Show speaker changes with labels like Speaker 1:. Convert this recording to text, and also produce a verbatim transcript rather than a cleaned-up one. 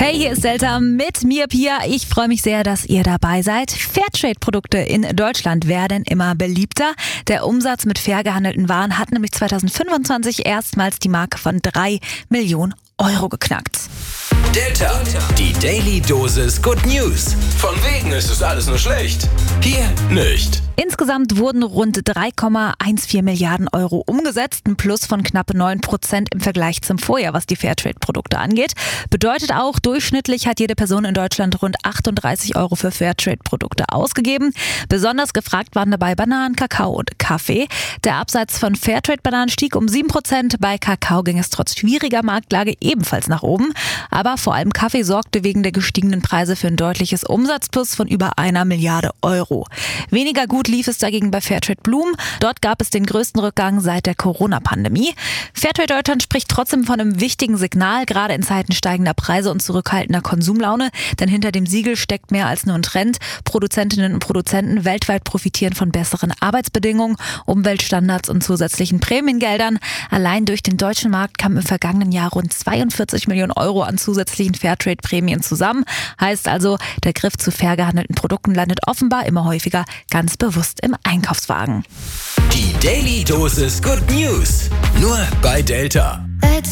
Speaker 1: Hey, hier ist Delta mit mir, Pia. Ich freue mich sehr, dass ihr dabei seid. Fairtrade-Produkte in Deutschland werden immer beliebter. Der Umsatz mit fair gehandelten Waren hat nämlich zwanzig fünfundzwanzig erstmals die Marke von drei Millionen Euro geknackt.
Speaker 2: Delta, die Daily Dosis Good News. Von wegen ist es alles nur schlecht. Hier nicht.
Speaker 1: Insgesamt wurden rund drei Komma vierzehn Milliarden Euro umgesetzt, ein Plus von knapp neun Prozent im Vergleich zum Vorjahr, was die Fairtrade-Produkte angeht. Bedeutet auch, durchschnittlich hat jede Person in Deutschland rund achtunddreißig Euro für Fairtrade-Produkte ausgegeben. Besonders gefragt waren dabei Bananen, Kakao und Kaffee. Der Absatz von Fairtrade-Bananen stieg um sieben Prozent. Bei Kakao ging es trotz schwieriger Marktlage ebenfalls nach oben. Aber vor allem Kaffee sorgte wegen der gestiegenen Preise für ein deutliches Umsatzplus von über einer Milliarde Euro. Weniger gut lief es dagegen bei Fairtrade Blumen. Dort gab es den größten Rückgang seit der Corona-Pandemie. Fairtrade Deutschland spricht trotzdem von einem wichtigen Signal, gerade in Zeiten steigender Preise und zurückhaltender Konsumlaune. Denn hinter dem Siegel steckt mehr als nur ein Trend. Produzentinnen und Produzenten weltweit profitieren von besseren Arbeitsbedingungen, Umweltstandards und zusätzlichen Prämiengeldern. Allein durch den deutschen Markt kamen im vergangenen Jahr rund zweiundvierzig Millionen Euro an zusätzlichen Fairtrade-Prämien zusammen. Heißt also, der Griff zu fair gehandelten Produkten landet offenbar immer häufiger ganz bewusst im Einkaufswagen.
Speaker 2: Die Daily Dosis Good News. Nur bei Delta.
Speaker 3: Let's